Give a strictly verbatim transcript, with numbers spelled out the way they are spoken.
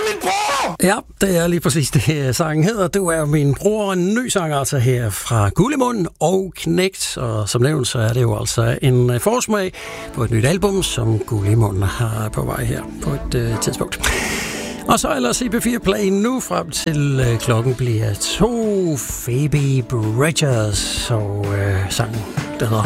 min bror! Ja, det er lige præcis det her sangen hedder. Du er min bror, en ny sang altså her fra Gullimund og Knægt. Og som nævnt, så er det jo altså en forsmag på et nyt album, som Gullimund har på vej her på et øh, tidspunkt. Og så ellers i P fire Play nu frem til øh, klokken bliver to. Phoebe Bridgers og øh, sangen, der hedder